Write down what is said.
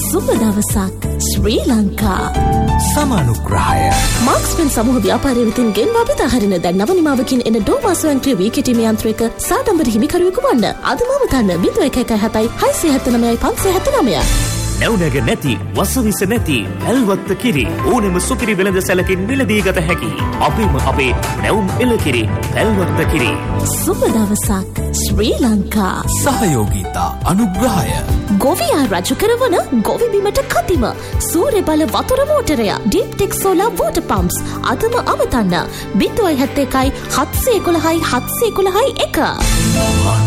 සුබ දවසක් ශ්‍රී ලංකා. සමානුග්‍රහය. මාක්ස්පෙන් සමූහ ව්‍යාපාරය වෙතින් ගෙන්වා බෙදාහරින දැන් නව නිමාවකින් එන ඩෝමා ස්වයංක්‍රීය වී කෙටීමේ යන්ත්‍රයක සාඩම්බර හිමිකරුවෙකු වන්න. අදම වතන්න 0117 679 579. නැවුනග නැති වසවිස නැති පැල්වත්ත කිරි ඕනෙම සුකිරි වෙළඳ සැලකින් මිලදී ගත හැකි අපේම අපේ නැවුම් එළකිරි පැල්වත්ත කිරි. සුබ දවසක් ශ්‍රී ලංකා. සහයෝගීතා අනුග්‍රහය. ගොවියා රජු කරවන ගොවි බිමට කතිම සූර්ය බල වතුර මෝටරය ඩීප්ටෙක් සෝලාර් වෝටර් පම්ප්ස් අදම අමතන්න 071 711 711 1.